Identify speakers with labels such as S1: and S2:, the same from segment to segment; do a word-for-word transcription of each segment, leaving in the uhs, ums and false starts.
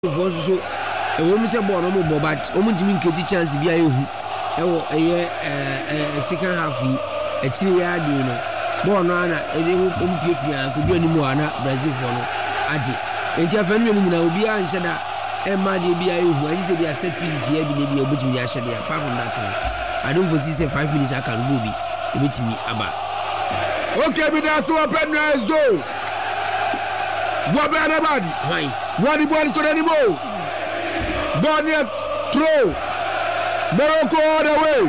S1: for so a woman say born no more but omo ntimi nketi chance bia ehu e wo eye eh second half yi e chiri ya de no born no ana e de omo piepia ko du animu ana Brazil for no age enti afanu no nyina obi a nhye da e ma de bia ehu aji se bia set pieces here bi ne bia obetimi ya hye de apart from that I don't foresee say five minutes I can go bi obetimi aba.
S2: Okay, but that's what open eyes do. What about anybody?
S1: Why?
S2: What the ball could anymore? Bonnet throw. Morocco all the way.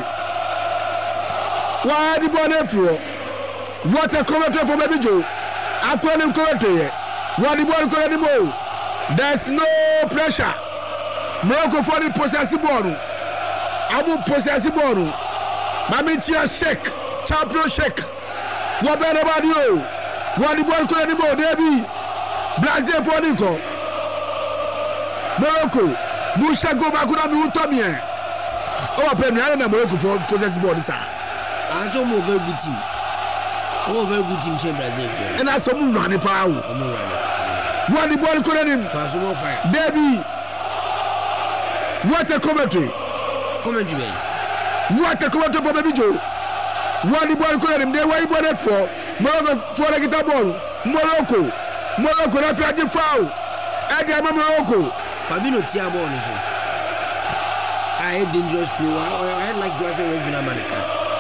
S2: Why the bonnet throw? What a commentator from Baby Joe. I call him commentator. What the ball could anymore? There's no pressure. Morocco for the possessive ball. I will possessive ball. Mamitia shake. Champion shake. What about anybody? What the ball could anymore? Debbie. Brazil for Nico. Morocco. Musha go back on the Utomia. Oh, I pay me. I don't know Morocco for possessive ball.
S1: I saw more very good team. Oh, very good team, team Brazil.
S2: And I saw move running power. What the ball could him? Debbie. What a commentary.
S1: Commentary.
S2: What a commentary for Baby Joe. What the ball could him? They were born for Morocco for the guitar ball. Morocco. Morocco, that's why you foul. I got Morocco.
S1: Fabino Tiabo on this. I had dangerous play. I had like Brazil in America.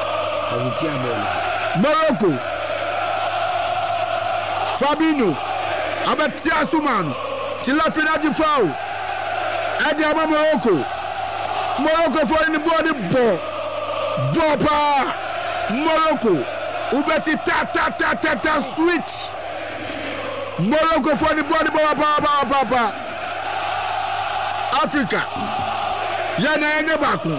S2: Morocco. Fabino. Abatia Suman. Tilafina di foul. I got Morocco. Morocco for in the body ball. Bopa. Morocco. Ubeti ta ta ta ta ta switch. Morocco for the body ball, papa, papa. Africa. Yana ene baku.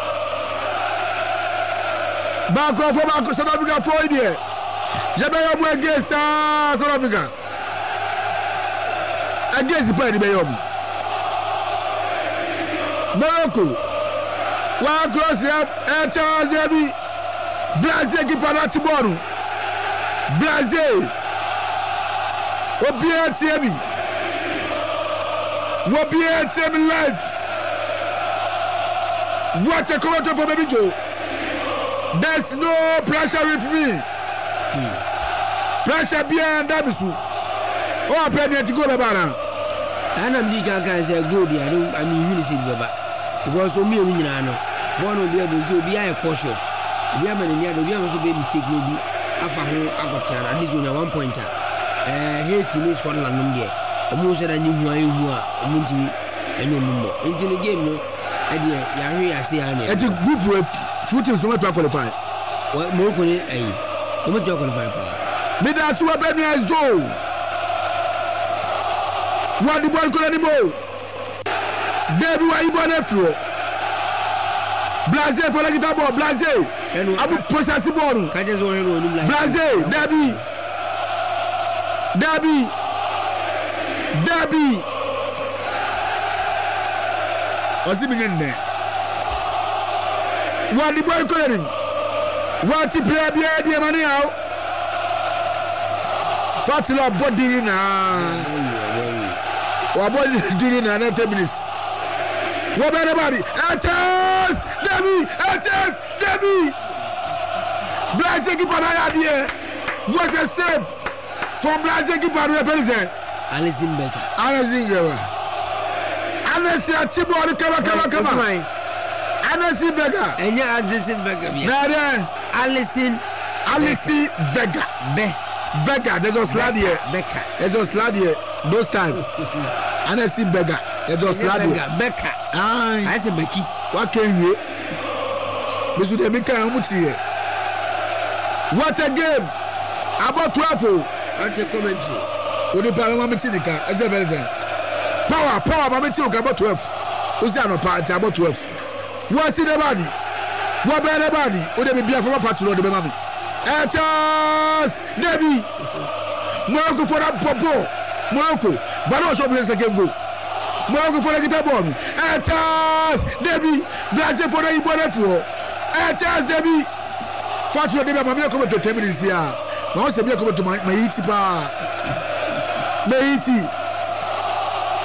S2: Baku for baku. South Africa for idea. Jabe yomu against South Africa. Against the party be yomu. Morocco. One cross up. Air Charles Debbie. Brazil keeper not tomorrow. Brazil. Obia T V. Obia T V live. What a commentator for Baby Joe. There's no pressure with me. Hmm. Pressure behind Dabisu. Oh, I pay me to go Babana.
S1: And I'm the guy say good. I don't. I mean, you see, Baba. Because so me, we know. One will be able to be cautious. We are many years. We are also be mistake. Maybe after who I got at least on a one pointer. Eh, Haiti ni Scotland number. Omo said that you know you are omo enu mumbo. Into the game no, idea yari ase ane.
S2: It's a group where two teams don't qualify.
S1: Well, Morocco ni eh, omo don't qualify pa.
S2: Me da suwa be nice do. What the ball could anymore? Debbie why you born afro? Brazil for the guitar ball, Brazil. Abu possessive ball. Brazil, Debbie. Derby, Derby. What's he beginning there? What the boy calling? What he play behind the money out? Fatila body na. What body doing na? Not ten minutes. What about anybody? A chance, Derby, a chance, Derby. Brazil keep an eye out here. What's a save? From Brazil, keep on representing.
S1: Alison Becker.
S2: Alison Becker. Alison Chibo, come on, come on, come on. Alison Becker.
S1: And yeah, Alison Becker.
S2: Nada.
S1: Alison.
S2: Alison Becker.
S1: Be.
S2: Becker. There's a slide here.
S1: Becker.
S2: There's a slide here. Those time. Alison Becker. There's a slide here.
S1: Becker.
S2: Aye.
S1: I said Becky.
S2: What can you? This is the Mika Muti. What a game. About twelve.
S1: What a commentary.
S2: What the Parliament Sinica, as a very power, power, Mamma about twelve. Who's that party about twelve? What's in the body? What about the body? Would they be a former fat to the mammy? A chance, Debbie. Morocco for that popo. Morocco, but also place again go. Morocco for the guitar ball. A chance, Debbie. Brazil for the Ibon floor. A chance, Debbie. Fat to the mammy come to ten minutes here. Now, say, come to my Haiti, pa. Haiti.